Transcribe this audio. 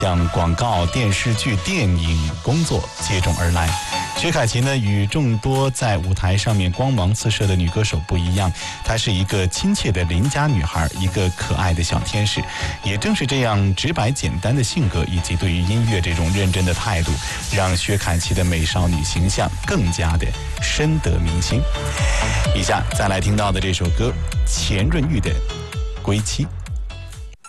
向广告、电视剧、电影工作接踵而来。薛凯琪呢，与众多在舞台上面光芒四射的女歌手不一样，她是一个亲切的邻家女孩，一个可爱的小天使。也正是这样直白简单的性格，以及对于音乐这种认真的态度，让薛凯琪的美少女形象更加的深得民心。以下再来听到的这首歌，钱润玉的《归期》。